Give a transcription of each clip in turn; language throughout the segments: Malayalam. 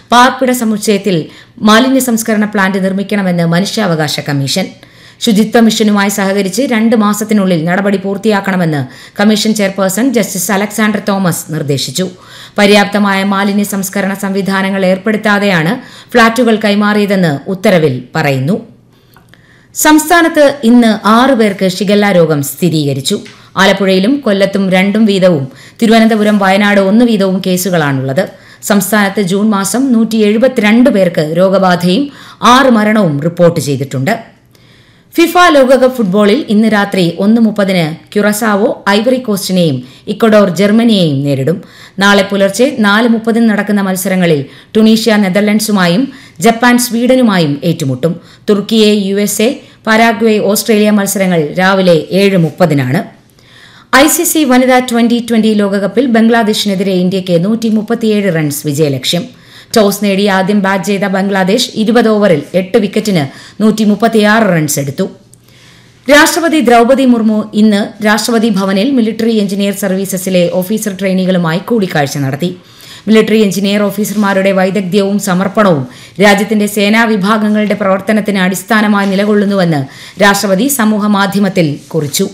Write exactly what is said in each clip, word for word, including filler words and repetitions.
പാർപ്പിട സമുച്ചയത്തിൽ മാലിന്യ സംസ്കരണ പ്ലാന്റ് നിർമ്മിക്കണമെന്ന് മനുഷ്യാവകാശ കമ്മീഷൻ. ശുചിത്വ മിഷനുമായി സഹകരിച്ച് രണ്ട് മാസത്തിനുള്ളിൽ നടപടി പൂർത്തിയാക്കണമെന്ന് commission chairperson justice Alexander Thomas നിർദ്ദേശിച്ചു. പര്യാപ്തമായ മാലിന്യ സംസ്കരണ സംവിധാനങ്ങൾ ഏർപ്പെടുത്താതെയാണ് ഫ്ളാറ്റുകൾ കൈമാറിയതെന്ന് ഉത്തരവിൽ പറയുന്നു. സംസ്ഥാനത്ത് ഇന്ന് ആറ് പേർക്ക് ഷിഗല്ല രോഗം സ്ഥിരീകരിച്ചു. ആലപ്പുഴയിലും കൊല്ലത്തും രണ്ടും വീതവും തിരുവനന്തപുരം വയനാട് ഒന്ന് വീതവും കേസുകളാണുള്ളത്. സംസ്ഥാനത്ത് ജൂൺ മാസം നൂറ്റി എഴുപത്തിരണ്ട് പേർക്ക് രോഗബാധയും ആറ് മരണവും റിപ്പോർട്ട് ചെയ്തിട്ടുണ്ട്. ഫിഫ ലോകകപ്പ് ഫുട്ബോളിൽ ഇന്ന് രാത്രി ഒന്ന് മുപ്പതിന് ക്യുറസാവോ ഐവറി കോസ്റ്റിനെയും ഇക്വഡോർ ജർമ്മനിയെയും നേരിടും. നാളെ പുലർച്ചെ നാല് മുപ്പതിന് നടക്കുന്ന മത്സരങ്ങളിൽ ടുണീഷ്യ നെതർലൻഡ്സുമായും ജപ്പാൻ സ്വീഡനുമായും ഏറ്റുമുട്ടും. തുർക്കിയെ U S A, Paraguay Australia മത്സരങ്ങൾ രാവിലെ ഏഴ് മുപ്പതിനാണ്. ഐ സി സി വനിതാ ട്വന്റി ട്വന്റി ലോകകപ്പിൽ ബംഗ്ലാദേശിനെതിരെ ഇന്ത്യയ്ക്ക് നൂറ്റി മുപ്പത്തിയേഴ് റൺസ് വിജയലക്ഷ്യം. ടോസ് നേടി ആദ്യം ബാറ്റ് ചെയ്ത ബംഗ്ലാദേശ് ഇരുപത് ഓവറിൽ എട്ട് വിക്കറ്റിന് നൂറ്റി മുപ്പത്തിയാറ് റൺസ് എടുത്തു. രാഷ്ട്രപതി ദ്രൌപദി മുർമു ഇന്ന് രാഷ്ട്രപതി ഭവനിൽ മിലിറ്ററി എഞ്ചിനീയർ സർവീസസിലെ ഓഫീസർ ട്രെയിനികളുമായി കൂടിക്കാഴ്ച നടത്തി. മിലിറ്ററി എഞ്ചിനീയർ ഓഫീസർമാരുടെ വൈദഗ്ധ്യവും സമർപ്പണവും രാജ്യത്തിന്റെ സേനാ വിഭാഗങ്ങളുടെ പ്രവർത്തനത്തിന് അടിസ്ഥാനമായി നിലകൊള്ളുന്നുവെന്ന് രാഷ്ട്രപതി സമൂഹമാധ്യമത്തിൽ കുറിച്ചു.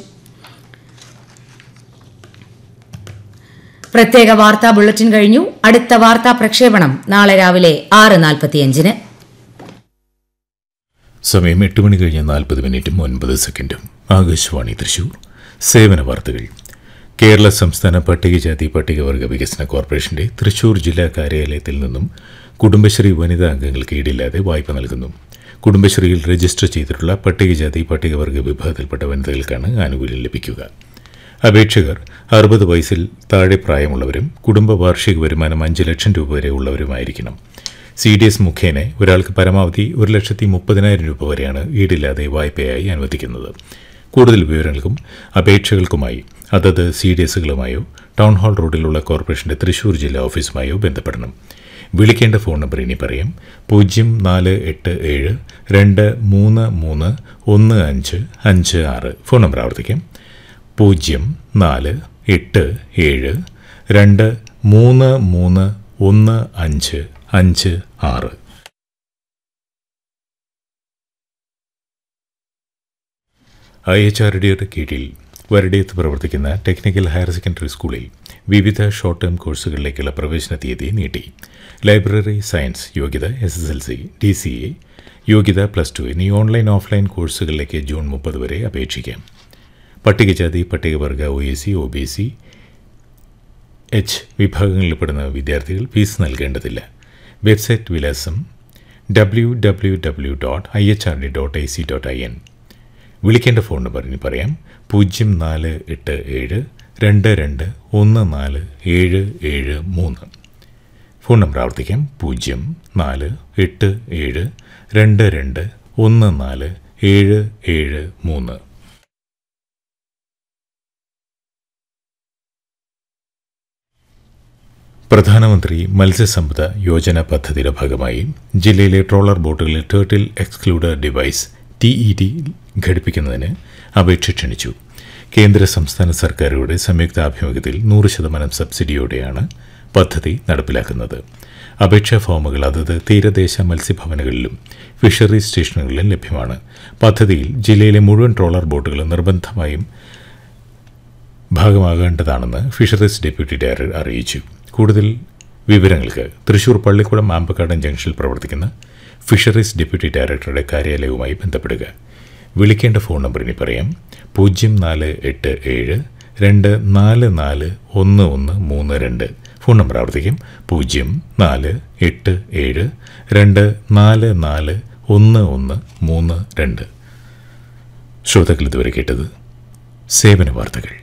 പ്രത്യേക വാർത്താ ബുള്ളറ്റിൻ കഴിഞ്ഞു. അടുത്ത വാർത്താ പ്രക്ഷേപണം നാളെ രാവിലെ ആറ് നാൽപ്പത്തിയഞ്ചിന്. സമയം എട്ട് മണി കഴിഞ്ഞ് നാൽപ്പത് മിനിറ്റും ഒൻപത് സെക്കൻഡും. ആകാശവാണി തൃശൂർ. സേവന വാർത്തകൾ. കേരള സംസ്ഥാന പട്ടികജാതി പട്ടികവർഗ വികസന കോർപ്പറേഷന്റെ തൃശൂർ ജില്ലാ കാര്യാലയത്തിൽ നിന്നും കുടുംബശ്രീ വനിതാ അംഗങ്ങൾക്ക് ഈടില്ലാതെ വായ്പ നൽകുന്നു. കുടുംബശ്രീയിൽ രജിസ്റ്റർ ചെയ്തിട്ടുള്ള പട്ടികജാതി പട്ടികവർഗ വിഭാഗത്തിൽപ്പെട്ട വനിതകൾക്കാണ് ആനുകൂല്യം ലഭിക്കുക. അപേക്ഷകർ അറുപത് വയസ്സിൽ താഴെ പ്രായമുള്ളവരും കുടുംബ വാർഷിക വരുമാനം അഞ്ച് ലക്ഷം രൂപ വരെ ഉള്ളവരുമായിരിക്കണം. സി ഡി എസ് മുഖേന ഒരാൾക്ക് പരമാവധി ഒരു ലക്ഷത്തി മുപ്പതിനായിരം രൂപ വരെയാണ് ഈടില്ലാതെ വായ്പയായി അനുവദിക്കുന്നത്. കൂടുതൽ വിവരങ്ങൾക്കും അപേക്ഷകൾക്കുമായി അതത് സി ഡി എസുകളുമായോ ടൗൺ ഹാൾ റോഡിലുള്ള കോർപ്പറേഷന്റെ തൃശൂർ ജില്ലാ ഓഫീസുമായോ ബന്ധപ്പെടണം. വിളിക്കേണ്ട ഫോൺ നമ്പർ ഇനി പറയാം. പൂജ്യം നാല് എട്ട് ഏഴ് രണ്ട് മൂന്ന് മൂന്ന് ഒന്ന് അഞ്ച് അഞ്ച് ആറ്. ഫോൺ നമ്പർ ആവർത്തിക്കാം. പൂജ്യം നാല് എട്ട് ഏഴ് രണ്ട് മൂന്ന് മൂന്ന് ഒന്ന് അഞ്ച് അഞ്ച് ആറ്. ഐ എച്ച് ആർ ഡിയുടെ കീഴിൽ വരടിയത്ത് പ്രവർത്തിക്കുന്ന ടെക്നിക്കൽ ഹയർ സെക്കൻഡറി സ്കൂളിൽ വിവിധ ഷോർട്ട് ടേം കോഴ്സുകളിലേക്കുള്ള പ്രവേശന തീയതി നീട്ടി. ലൈബ്രറി സയൻസ് യോഗ്യത S S L C, D C A യോഗ്യത പ്ലസ് ടു എന്നീ ഓൺലൈൻ ഓഫ്ലൈൻ കോഴ്സുകളിലേക്ക് ജൂൺ മുപ്പത് വരെ അപേക്ഷിക്കാം. പട്ടികജാതി പട്ടികവർഗ O A C, O B C, H വിഭാഗങ്ങളിൽപ്പെടുന്ന വിദ്യാർത്ഥികൾ ഫീസ് നൽകേണ്ടതില്ല. വെബ്സൈറ്റ് വിലാസം W W W dot I H R D dot I C dot I N. വിളിക്കേണ്ട ഫോൺ നമ്പർ ഇനി പറയാം. പൂജ്യം നാല് എട്ട് ഏഴ് രണ്ട് രണ്ട് ഒന്ന് നാല് ഏഴ് ഏഴ് മൂന്ന്. ഫോൺ നമ്പർ ആവർത്തിക്കാം. പൂജ്യം നാല് എട്ട് ഏഴ് രണ്ട് രണ്ട് ഒന്ന് നാല് ഏഴ് ഏഴ് മൂന്ന്. പ്രധാനമന്ത്രി മത്സ്യസമ്പദ യോജന പദ്ധതിയുടെ ഭാഗമായി ജില്ലയിലെ ട്രോളർ ബോട്ടുകളിൽ turtle excluder device T E T ഘടിപ്പിക്കുന്നതിന് അപേക്ഷ ക്ഷണിച്ചു. കേന്ദ്ര സംസ്ഥാന സർക്കാരുകളുടെ സംയുക്താഭിമുഖ്യത്തിൽ നൂറ് ശതമാനം സബ്സിഡിയോടെയാണ് പദ്ധതി നടപ്പിലാക്കുന്നത്. അപേക്ഷാ ഫോമുകൾ അതത് തീരദേശ മത്സ്യഭവനുകളിലും ഫിഷറീസ് സ്റ്റേഷനുകളിലും ലഭ്യമാണ്. പദ്ധതിയിൽ ജില്ലയിലെ മുഴുവൻ ട്രോളർ ബോട്ടുകളും നിർബന്ധമായും ഭാഗമാകേണ്ടതാണെന്ന് ഫിഷറീസ് ഡെപ്യൂട്ടി ഡയറക്ടർ അറിയിച്ചു. കൂടുതൽ വിവരങ്ങൾക്ക് തൃശൂർ പള്ളിക്കുളം ആമ്പക്കാടൻ ജംഗ്ഷനിൽ പ്രവർത്തിക്കുന്ന ഫിഷറീസ് ഡെപ്യൂട്ടി ഡയറക്ടറുടെ കാര്യാലയവുമായി ബന്ധപ്പെടുക. വിളിക്കേണ്ട ഫോൺ നമ്പർ ഇനി പറയാം. പൂജ്യം നാല് എട്ട് ഏഴ് രണ്ട് നാല് നാല് ഒന്ന് ഒന്ന് മൂന്ന് രണ്ട്. ഫോൺ നമ്പർ ആവർത്തിക്കും. പൂജ്യം നാല് എട്ട് ഏഴ് രണ്ട് നാല് നാല് ഒന്ന് ഒന്ന് മൂന്ന് രണ്ട്. ശ്രോതാക്കൾ ഇതുവരെ കേട്ടത് സേവന വാർത്തകൾ.